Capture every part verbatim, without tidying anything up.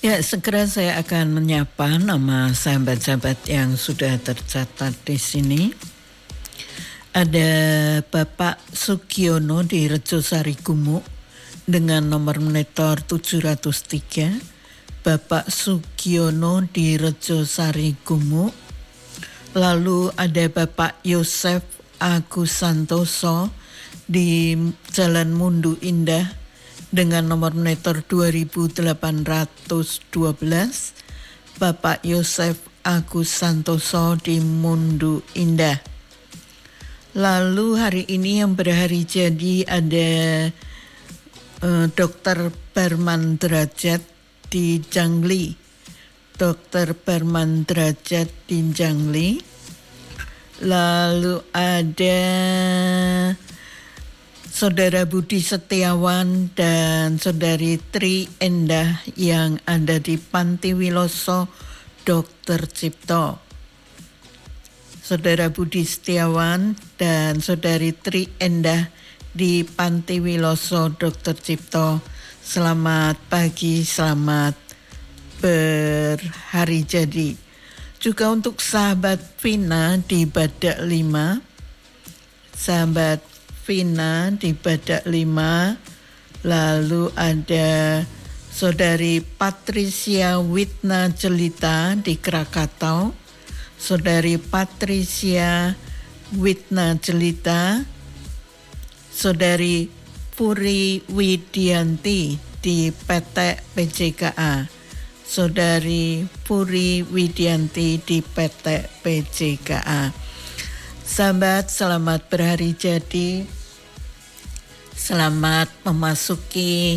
Ya, segera saya akan menyapa nama sahabat-sahabat yang sudah tercatat di sini. Ada Bapak Sugiono di Rejosari Gumuk dengan nomor monitor tujuh nol tiga. Bapak Sugiono di Rejosari Gumuk. Lalu ada Bapak Yosef Agus Santoso di Jalan Mundu Indah dengan nomor monitor dua ribu delapan ratus dua belas, Bapak Yosef Agus Santoso di Mundu Indah. Lalu hari ini yang berhari jadi ada uh, Dokter Berman Derajat di Jangli. Dokter Berman Derajat di Jangli. Lalu ada Saudara Budi Setiawan dan Saudari Tri Endah yang ada di Panti Wiloso Dokter Cipto. Saudara Budi Setiawan dan Saudari Tri Endah di Panti Wiloso Dokter Cipto. Selamat pagi, selamat berhari jadi. Juga untuk sahabat Vina di Badak lima, sahabat Vina di Badak lima, lalu ada Saudari Patricia Witna Jelita di Krakatau, Saudari Patricia Witna Jelita, Saudari Puri Widianti di P T P J K A, Saudari Puri Widianti di P T P J K A. Sahabat, selamat berhari jadi, selamat memasuki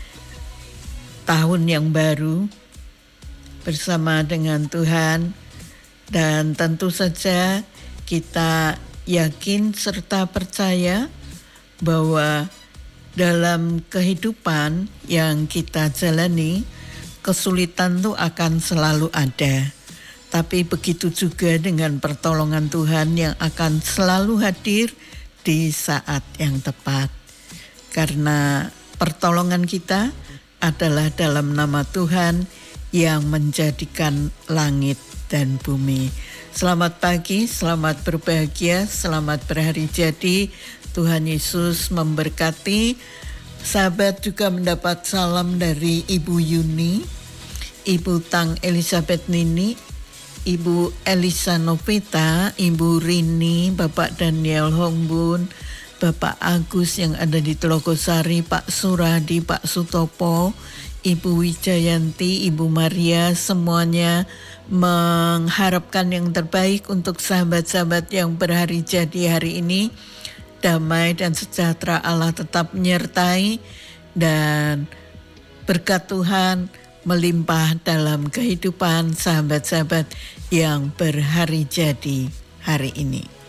tahun yang baru bersama dengan Tuhan, dan tentu saja kita yakin serta percaya bahwa dalam kehidupan yang kita jalani, kesulitan itu akan selalu ada. Tapi begitu juga dengan pertolongan Tuhan yang akan selalu hadir di saat yang tepat. Karena pertolongan kita adalah dalam nama Tuhan yang menjadikan langit dan bumi. Selamat pagi, selamat berbahagia, selamat berhari jadi. Tuhan Yesus memberkati. Sahabat juga mendapat salam dari Ibu Yuni, Ibu Tang Elizabeth Nini, Ibu Elisa Novita, Ibu Rini, Bapak Daniel Hongbun, Bapak Agus yang ada di Telogosari, Pak Suradi, Pak Sutopo, Ibu Wijayanti, Ibu Maria, semuanya mengharapkan yang terbaik untuk sahabat-sahabat yang berhari jadi hari ini. Damai dan sejahtera Allah tetap menyertai dan berkat Tuhan melimpah dalam kehidupan sahabat-sahabat yang berhari jadi hari ini.